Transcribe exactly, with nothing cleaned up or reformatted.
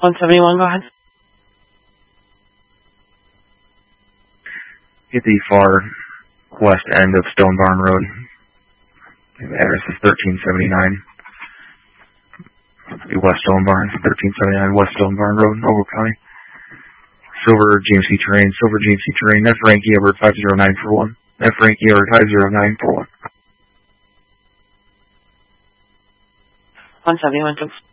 one seventy-one, go ahead. Get the far west end of Stone Barn Road. The address is thirteen seventy-nine. The West Stone Barn, thirteen seventy-nine West Stone Barn Road, Noble County. Silver G M C terrain, Silver G M C terrain. That's Frankie Everett five zero nine four one. That's Frankie Everett five zero nine four one. one seventy-one, thanks.